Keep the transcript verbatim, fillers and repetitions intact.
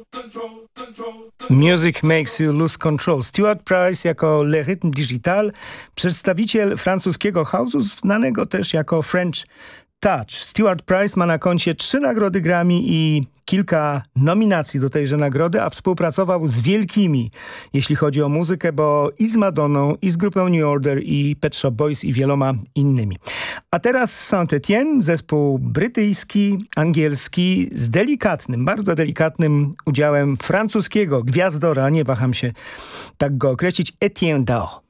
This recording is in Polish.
Music makes you lose control. Stuart Price jako Le Rythme Digital, przedstawiciel francuskiego house'u, znanego też jako French Touch. Stuart Price ma na koncie trzy nagrody Grammy i kilka nominacji do tejże nagrody, a współpracował z wielkimi, jeśli chodzi o muzykę, bo i z Madonną, i z grupą New Order, i Pet Shop Boys, i wieloma innymi. A teraz Saint-Étienne, zespół brytyjski, angielski, z delikatnym, bardzo delikatnym udziałem francuskiego gwiazdora, nie waham się tak go określić, Etienne Daho.